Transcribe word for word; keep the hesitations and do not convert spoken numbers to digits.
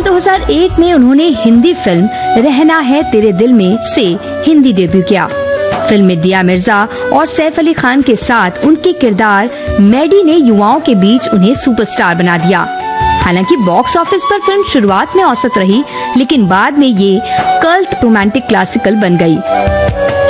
साल दो हज़ार एक में उन्होंने हिंदी फिल्म रहना है तेरे दिल में से हिंदी डेब्यू किया। फिल्म में दिया मिर्जा और सैफ अली खान के साथ उनके किरदार मैडी ने युवाओं के बीच उन्हें सुपरस्टार बना दिया। हालांकि बॉक्स ऑफिस पर फिल्म शुरुआत में औसत रही, लेकिन बाद में ये कल्ट रोमांटिक क्लासिकल बन गई।